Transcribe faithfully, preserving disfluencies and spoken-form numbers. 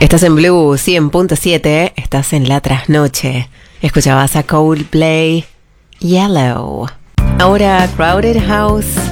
Estás en Blue cien punto siete, estás en la trasnoche. Escuchabas a Coldplay, Yellow. Ahora Crowded House,